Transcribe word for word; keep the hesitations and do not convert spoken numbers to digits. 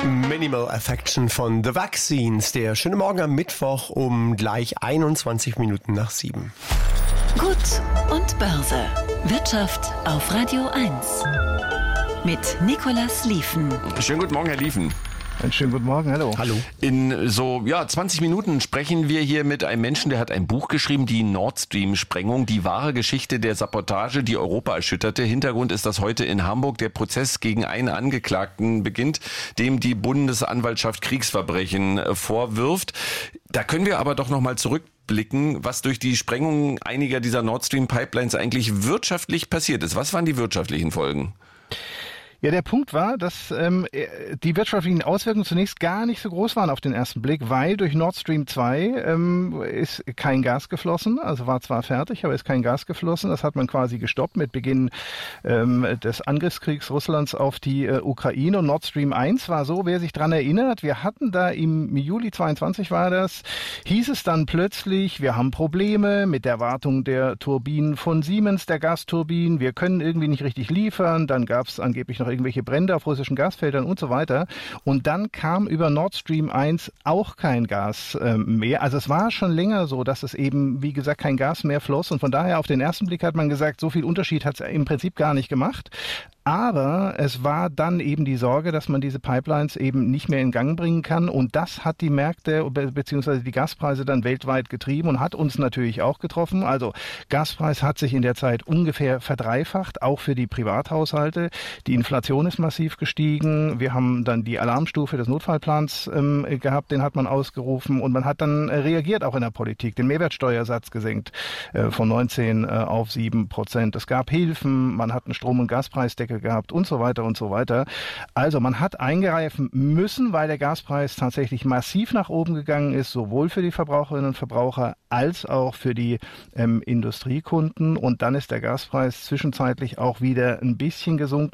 Minimal Affection von The Vaccines. Der schöne Morgen am Mittwoch um gleich einundzwanzig Minuten nach sieben. Gut und Börse. Wirtschaft auf Radio eins. Mit Nicolas Lieven. Schönen guten Morgen, Herr Lieven. Einen schönen guten Morgen, hallo. Hallo. In so ja zwanzig Minuten sprechen wir hier mit einem Menschen, der hat ein Buch geschrieben, die Nord Stream-Sprengung, die wahre Geschichte der Sabotage, die Europa erschütterte. Hintergrund ist, dass heute in Hamburg der Prozess gegen einen Angeklagten beginnt, dem die Bundesanwaltschaft Kriegsverbrechen vorwirft. Da können wir aber doch nochmal zurückblicken, was durch die Sprengung einiger dieser Nord Stream-Pipelines eigentlich wirtschaftlich passiert ist. Was waren die wirtschaftlichen Folgen? Ja, der Punkt war, dass ähm, die wirtschaftlichen Auswirkungen zunächst gar nicht so groß waren auf den ersten Blick, weil durch Nord Stream zwei ähm, ist kein Gas geflossen, also war zwar fertig, aber ist kein Gas geflossen. Das hat man quasi gestoppt mit Beginn ähm, des Angriffskriegs Russlands auf die äh, Ukraine. Und Nord Stream eins war so, wer sich dran erinnert, wir hatten da im Juli zweiundzwanzig war das, hieß es dann plötzlich, wir haben Probleme mit der Wartung der Turbinen von Siemens, der Gasturbinen, wir können irgendwie nicht richtig liefern, dann gab es angeblich noch irgendwelche Brände auf russischen Gasfeldern und so weiter. Und dann kam über Nord Stream eins auch kein Gas äh, mehr. Also es war schon länger so, dass es eben, wie gesagt, kein Gas mehr floss. Und von daher auf den ersten Blick hat man gesagt, so viel Unterschied hat es im Prinzip gar nicht gemacht. Aber es war dann eben die Sorge, dass man diese Pipelines eben nicht mehr in Gang bringen kann. Und das hat die Märkte bzw. die Gaspreise dann weltweit getrieben und hat uns natürlich auch getroffen. Also Gaspreis hat sich in der Zeit ungefähr verdreifacht, auch für die Privathaushalte. Die Inflation ist massiv gestiegen. Wir haben dann die Alarmstufe des Notfallplans ähm, gehabt, den hat man ausgerufen. Und man hat dann äh, reagiert auch in der Politik, den Mehrwertsteuersatz gesenkt äh, von neunzehn äh, auf sieben Prozent. Es gab Hilfen, man hat einen Strom- und Gaspreisdeckel gehabt und so weiter und so weiter. Also man hat eingreifen müssen, weil der Gaspreis tatsächlich massiv nach oben gegangen ist, sowohl für die Verbraucherinnen und Verbraucher als auch für die ähm, Industriekunden. Und dann ist der Gaspreis zwischenzeitlich auch wieder ein bisschen gesunken.